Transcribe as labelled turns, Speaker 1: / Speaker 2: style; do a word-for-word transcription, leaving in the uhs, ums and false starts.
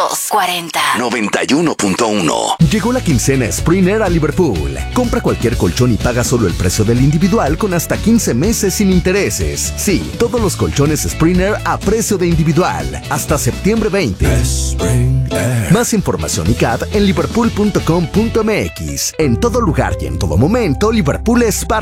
Speaker 1: dos cuarenta.
Speaker 2: noventa y uno punto uno.
Speaker 3: Llegó la quincena Springer a Liverpool. Compra cualquier colchón y paga solo el precio del individual con hasta quince meses sin intereses. Sí, todos los colchones Springer a precio de individual. Hasta septiembre veinte. Más información y C A D en liverpool punto com punto m x. En todo lugar y en todo momento, Liverpool es parte